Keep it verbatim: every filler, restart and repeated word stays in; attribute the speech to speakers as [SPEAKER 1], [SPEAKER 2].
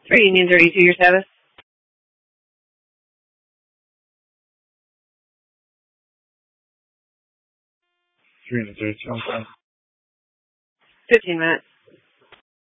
[SPEAKER 1] For Union thirty-two, your status?
[SPEAKER 2] Union thirty-two, I'm fine.
[SPEAKER 1] Fifteen minutes.